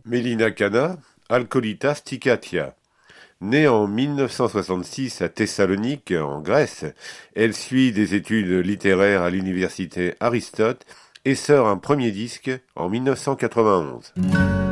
Melina Cana, Alkolitas Tikatia. Née en 1966 à Thessalonique, en Grèce, elle suit des études littéraires à l'université Aristote et sort un premier disque en 1991.